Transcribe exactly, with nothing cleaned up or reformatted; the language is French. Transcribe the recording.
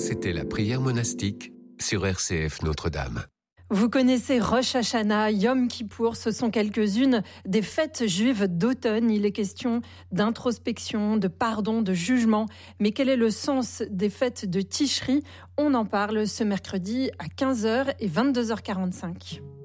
c'était la prière monastique sur R C F Notre-Dame. Vous connaissez Rosh Hashanah, Yom Kippour, ce sont quelques-unes des fêtes juives d'automne. Il est question d'introspection, de pardon, de jugement. Mais quel est le sens des fêtes de Tishri ? On en parle ce mercredi à quinze heures et vingt-deux heures quarante-cinq.